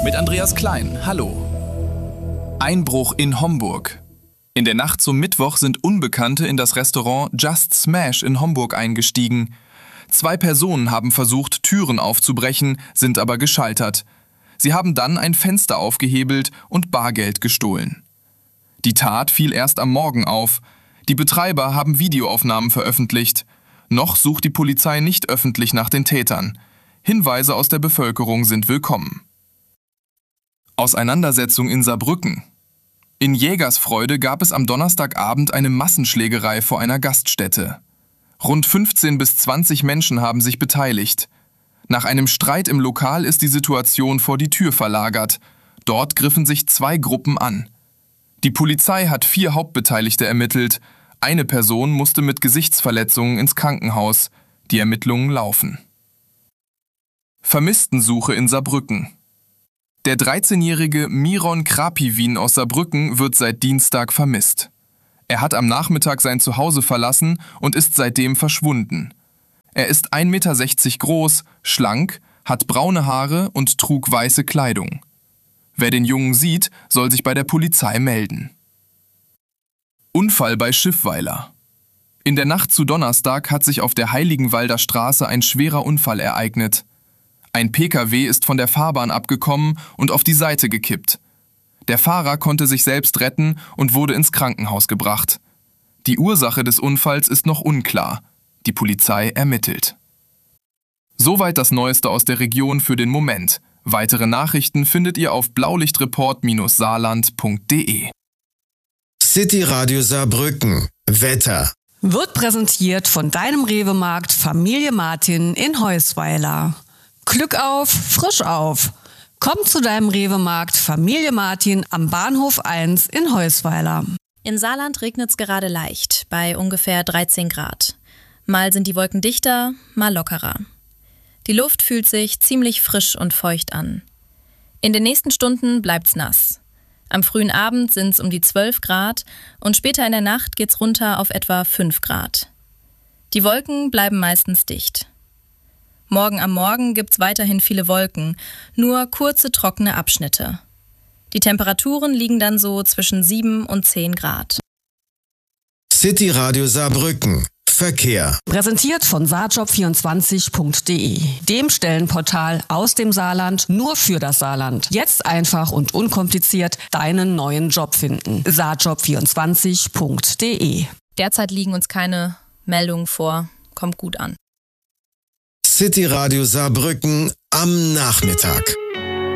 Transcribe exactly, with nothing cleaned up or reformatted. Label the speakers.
Speaker 1: Mit Andreas Klein, hallo. Einbruch in Homburg. In der Nacht zum Mittwoch sind Unbekannte in das Restaurant Just Smash in Homburg eingestiegen. Zwei Personen haben versucht, Türen aufzubrechen, sind aber gescheitert. Sie haben dann ein Fenster aufgehebelt und Bargeld gestohlen. Die Tat fiel erst am Morgen auf. Die Betreiber haben Videoaufnahmen veröffentlicht. Noch sucht die Polizei nicht öffentlich nach den Tätern. Hinweise aus der Bevölkerung sind willkommen. Auseinandersetzung in Saarbrücken. In Jägersfreude gab es am Donnerstagabend eine Massenschlägerei vor einer Gaststätte. Rund fünfzehn bis zwanzig Menschen haben sich beteiligt. Nach einem Streit im Lokal ist die Situation vor die Tür verlagert. Dort griffen sich zwei Gruppen an. Die Polizei hat vier Hauptbeteiligte ermittelt. Eine Person musste mit Gesichtsverletzungen ins Krankenhaus. Die Ermittlungen laufen. Vermisstensuche in Saarbrücken. Der dreizehnjährige Miron Krapivin aus Saarbrücken wird seit Dienstag vermisst. Er hat am Nachmittag sein Zuhause verlassen und ist seitdem verschwunden. Er ist ein Meter sechzig groß, schlank, hat braune Haare und trug weiße Kleidung. Wer den Jungen sieht, soll sich bei der Polizei melden. Unfall bei Schiffweiler. In der Nacht zu Donnerstag hat sich auf der Heiligenwalder Straße ein schwerer Unfall ereignet. Ein Pkw ist von der Fahrbahn abgekommen und auf die Seite gekippt. Der Fahrer konnte sich selbst retten und wurde ins Krankenhaus gebracht. Die Ursache des Unfalls ist noch unklar. Die Polizei ermittelt. Soweit das Neueste aus der Region für den Moment. Weitere Nachrichten findet ihr auf blaulichtreport Bindestrich saarland Punkt de.
Speaker 2: City Radio Saarbrücken. Wetter.
Speaker 3: Wird präsentiert von deinem Rewe-Markt Familie Martin in Heusweiler. Glück auf, frisch auf. Komm zu deinem Rewe-Markt Familie Martin am Bahnhof eins in Heusweiler.
Speaker 4: In Saarland regnet es gerade leicht, bei ungefähr dreizehn Grad. Mal sind die Wolken dichter, mal lockerer. Die Luft fühlt sich ziemlich frisch und feucht an. In den nächsten Stunden bleibt's nass. Am frühen Abend sind's um die zwölf Grad und später in der Nacht geht's runter auf etwa fünf Grad. Die Wolken bleiben meistens dicht. Morgen am Morgen gibt's weiterhin viele Wolken, nur kurze trockene Abschnitte. Die Temperaturen liegen dann so zwischen sieben und zehn Grad.
Speaker 2: City Radio Saarbrücken. Verkehr.
Speaker 3: Präsentiert von saarjob vierundzwanzig Punkt de, dem Stellenportal aus dem Saarland nur für das Saarland. Jetzt einfach und unkompliziert deinen neuen Job finden. saarjob vierundzwanzig Punkt de.
Speaker 4: Derzeit liegen uns keine Meldungen vor. Kommt gut an.
Speaker 2: City Radio Saarbrücken am Nachmittag.